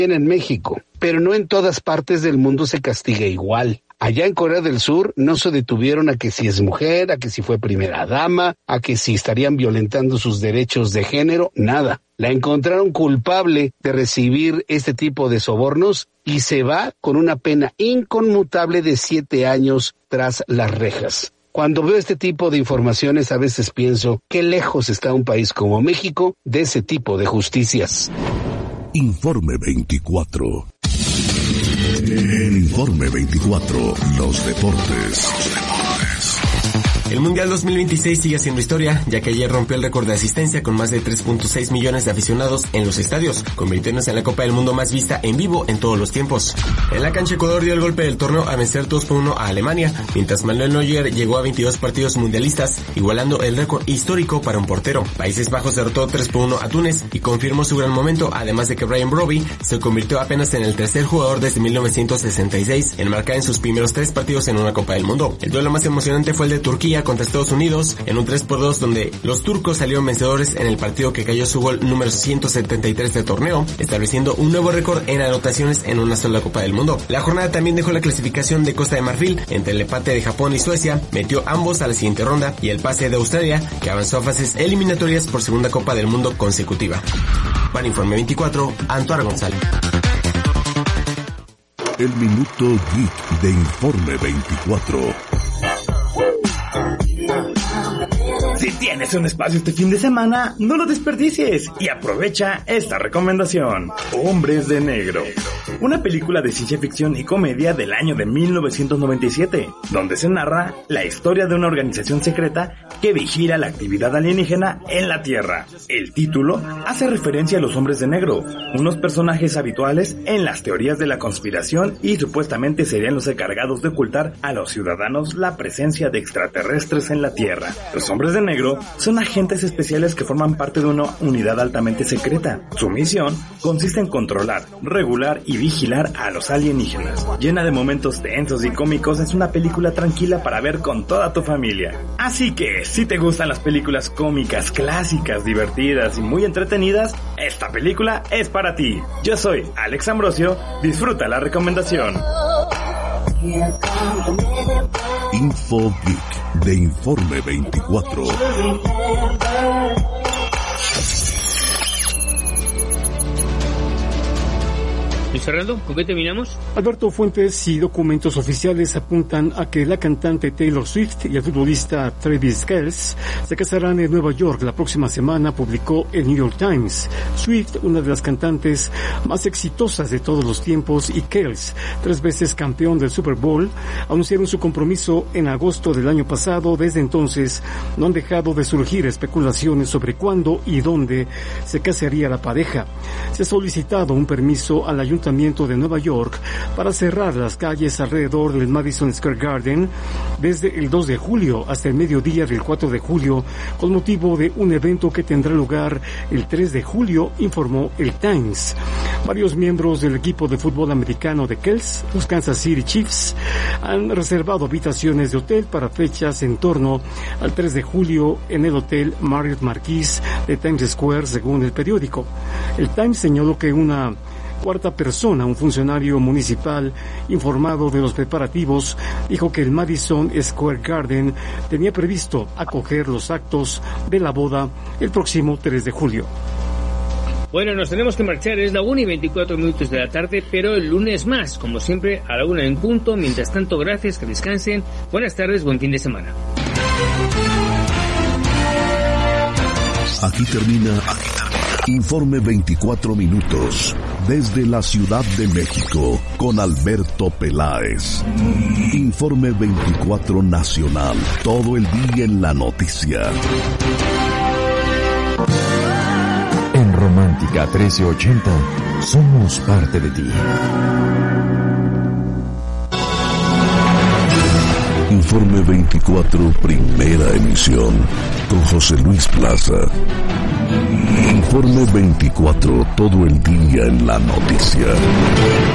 en México, pero no en todas partes del mundo se castiga igual. Allá en Corea del Sur no se detuvieron a que si es mujer, a que si fue primera dama, a que si estarían violentando sus derechos de género, nada. La encontraron culpable de recibir este tipo de sobornos y se va con una pena inconmutable de 7 años tras las rejas. Cuando veo este tipo de informaciones a veces pienso qué lejos está un país como México de ese tipo de justicias. Informe 24. En Informe 24, los deportes. El Mundial 2026 sigue haciendo historia, ya que ayer rompió el récord de asistencia con más de 3.6 millones de aficionados en los estadios, convirtiéndose en la Copa del Mundo más vista en vivo en todos los tiempos. En la cancha, Ecuador dio el golpe del torneo a vencer 2-1 a Alemania, mientras Manuel Neuer llegó a 22 partidos mundialistas, igualando el récord histórico para un portero. Países Bajos derrotó 3-1 a Túnez y confirmó su gran momento, además de que Brian Brobby se convirtió apenas en el tercer jugador desde 1966 en marcar en sus primeros 3 partidos en una Copa del Mundo. El duelo más emocionante fue el de Turquía contra Estados Unidos en un 3-2 donde los turcos salieron vencedores en el partido que cayó su gol número 173 del torneo, estableciendo un nuevo récord en anotaciones en una sola Copa del Mundo. La jornada también dejó la clasificación de Costa de Marfil entre el empate de Japón y Suecia, metió ambos a la siguiente ronda, y el pase de Australia, que avanzó a fases eliminatorias por segunda Copa del Mundo consecutiva. Para Informe 24, Antoine González. El Minuto Geek de Informe 24. Si tienes un espacio este fin de semana, no lo desperdicies y aprovecha esta recomendación. Hombres de Negro, una película de ciencia ficción y comedia del año de 1997, donde se narra la historia de una organización secreta que vigila la actividad alienígena en la Tierra. El título hace referencia a los Hombres de Negro, unos personajes habituales en las teorías de la conspiración y supuestamente serían los encargados de ocultar a los ciudadanos la presencia de extraterrestres en la Tierra. Los Hombres de Negro son agentes especiales que forman parte de una unidad altamente secreta. Su misión consiste en controlar, regular y vigilar a los alienígenas. Llena de momentos tensos y cómicos, es una película tranquila para ver con toda tu familia. Así que, si te gustan las películas cómicas, clásicas, divertidas y muy entretenidas, esta película es para ti. Yo soy Alex Ambrosio, disfruta la recomendación. Info Geek de Informe 24. Luis Fernando, ¿con qué terminamos? Alberto, fuentes y documentos oficiales apuntan a que la cantante Taylor Swift y el futbolista Travis Kelce se casarán en Nueva York la próxima semana, publicó el New York Times. Swift, una de las cantantes más exitosas de todos los tiempos, y Kelce, 3 veces campeón del Super Bowl, anunciaron su compromiso en agosto del año pasado. Desde entonces no han dejado de surgir especulaciones sobre cuándo y dónde se casaría la pareja. Se ha solicitado un permiso al Ayuntamiento de Nueva York para cerrar las calles alrededor del Madison Square Garden desde el 2 de julio hasta el mediodía del 4 de julio con motivo de un evento que tendrá lugar el 3 de julio, informó el Times. Varios miembros del equipo de fútbol americano de Kelce, los Kansas City Chiefs, han reservado habitaciones de hotel para fechas en torno al 3 de julio en el Hotel Marriott Marquis de Times Square, según el periódico. El Times señaló que una cuarta persona, un funcionario municipal informado de los preparativos, dijo que el Madison Square Garden tenía previsto acoger los actos de la boda el próximo 3 de julio. Bueno, nos tenemos que marchar, es la 1:24 de la tarde, pero el lunes más, como siempre, a la 1 en punto. Mientras tanto, gracias, que descansen. Buenas tardes, buen fin de semana. Aquí termina Informe 24 minutos desde la Ciudad de México con Alberto Peláez. Informe 24 Nacional, todo el día en la noticia. En Romántica 1380 somos parte de ti. Informe 24 primera emisión con José Luis Plaza. Informe 24 todo el día en la noticia.